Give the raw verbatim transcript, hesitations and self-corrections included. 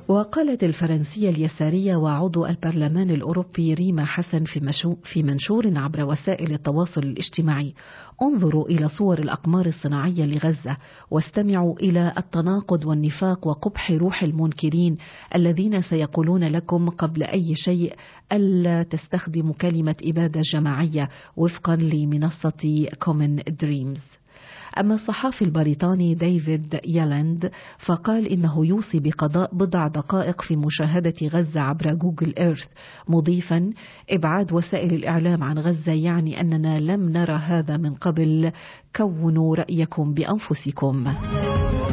وقالت الفرنسية اليسارية وعضو البرلمان الأوروبي ريما حسن في, في منشور عبر وسائل التواصل الاجتماعي: انظروا إلى صور الأقمار الصناعية لغزة واستمعوا إلى التناقض والنفاق وقبح روح المنكرين الذين سيقولون لكم قبل أي شيء ألا تستخدموا كلمة إبادة جماعية وفقا لمنصة كومن دريمز. أما الصحافي البريطاني ديفيد يالند فقال إنه يوصي بقضاء بضع دقائق في مشاهدة غزة عبر جوجل إيرث، مضيفا: إبعاد وسائل الإعلام عن غزة يعني أننا لم نرى هذا من قبل، كونوا رأيكم بأنفسكم.